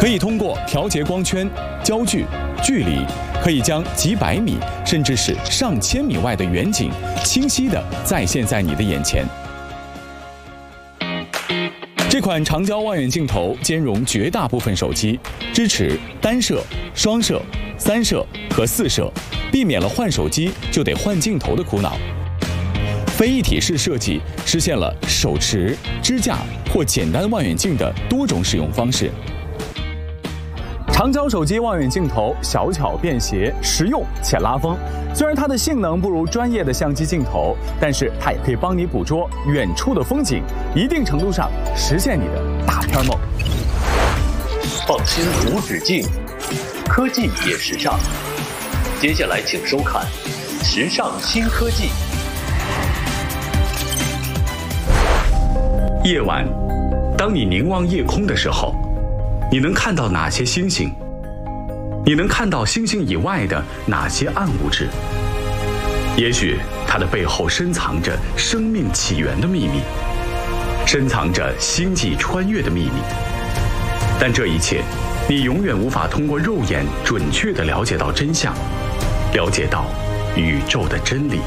可以通过调节光圈、焦距、距离，可以将几百米甚至是上千米外的远景清晰地再现在你的眼前。这款长焦望远镜头兼容绝大部分手机，支持单摄、双摄、三摄和四摄，避免了换手机就得换镜头的苦恼。非一体式设计实现了手持、支架或简单望远镜的多种使用方式。长焦手机望远镜头小巧便携，实用且拉风。虽然它的性能不如专业的相机镜头，但是它也可以帮你捕捉远处的风景，一定程度上实现你的大片梦。 放心无止境，科技也时尚。接下来请收看《时尚新科技》。 夜晚，当你凝望夜空的时候，你能看到哪些星星？你能看到星星以外的哪些暗物质？也许它的背后深藏着生命起源的秘密，深藏着星际穿越的秘密。但这一切，你永远无法通过肉眼准确地了解到真相，了解到宇宙的真理。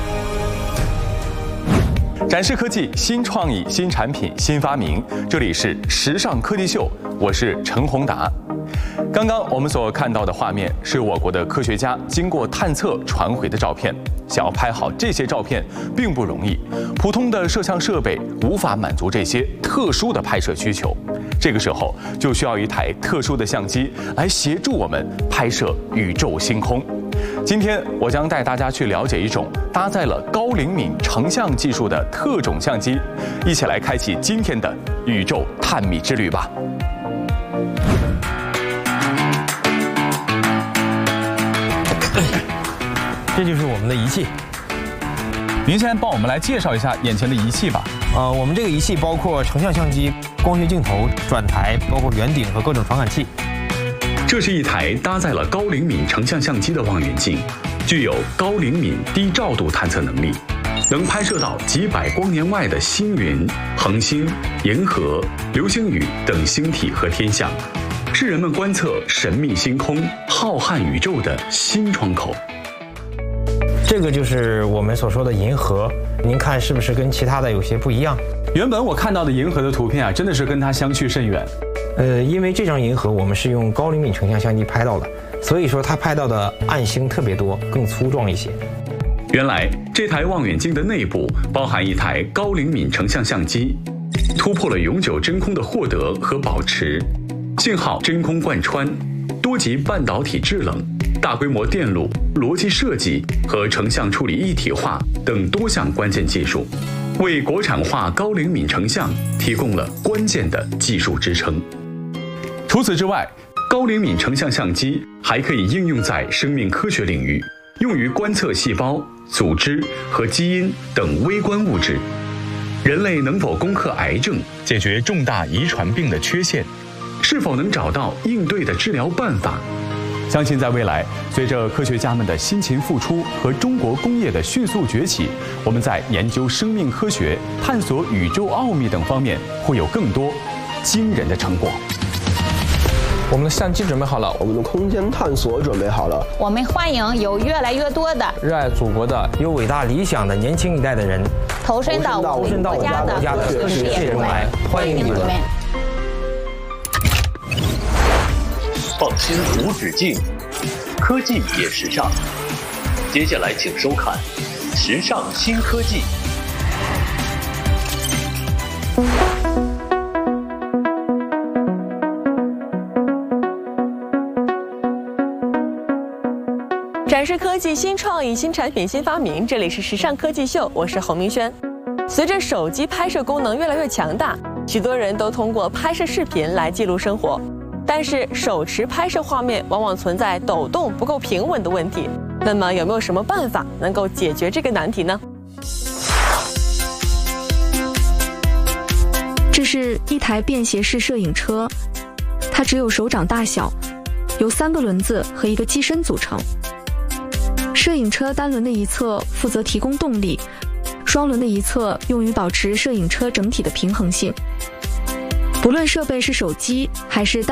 展示科技新创意、新产品、新发明，这里是时尚科技秀，我是陈宏达。刚刚我们所看到的画面是我国的科学家经过探测传回的照片。想要拍好这些照片并不容易，普通的摄像设备无法满足这些特殊的拍摄需求。这个时候就需要一台特殊的相机来协助我们拍摄宇宙星空。今天我将带大家去了解一种搭载了高灵敏成像技术的特种相机，一起来开启今天的宇宙探秘之旅吧。 这就是我们的仪器。 您先帮我们来介绍一下眼前的仪器吧。 我们这个仪器包括成像相机、光学镜头、转台，包括圆顶和各种传感器。 这是一台搭载了高灵敏成像相机的望远镜，具有高灵敏低照度探测能力，能拍摄到几百光年外的星云、恒星、银河、流星雨等星体和天象，是人们观测神秘星空、浩瀚宇宙的新窗口。 这个就是我们所说的银河，您看是不是跟其他的有些不一样？ 原本我看到的银河的图片啊，真的是跟它相去甚远。 因为这张银河我们是用高灵敏成像相机拍到的，所以说它拍到的暗星特别多，更粗壮一些。 原来这台望远镜的内部包含一台高灵敏成像相机，突破了永久真空的获得和保持、信号真空贯穿、多级半导体制冷、大规模电路、逻辑设计和成像处理一体化等多项关键技术，为国产化高灵敏成像提供了关键的技术支撑。除此之外，高灵敏成像相机还可以应用在生命科学领域，用于观测细胞、组织和基因等微观物质。人类能否攻克癌症，解决重大遗传病的缺陷？是否能找到应对的治疗办法？相信在未来，随着科学家们的辛勤付出和中国工业的迅速崛起，我们在研究生命科学、探索宇宙奥秘等方面会有更多惊人的成果。 我们的相机准备好了， 我们的空间探索准备好了， 我们欢迎有越来越多的热爱祖国的、有伟大理想的年轻一代的人投身到我们国家的事业中来，欢迎你们。 放心无止境，科技也时尚。接下来请收看《时尚新科技》。 展示科技新创意、新产品、新发明，这里是时尚科技秀，我是侯明轩。随着手机拍摄功能越来越强大，许多人都通过拍摄视频来记录生活。但是手持拍摄画面往往存在抖动不够平稳的问题，那么有没有什么办法能够解决这个难题呢？ 这是一台便携式摄影车，它只有手掌大小，由3个轮子和一个机身组成。摄影车单轮的一侧负责提供动力，双轮的一侧用于保持摄影车整体的平衡性。不论设备是手机还是单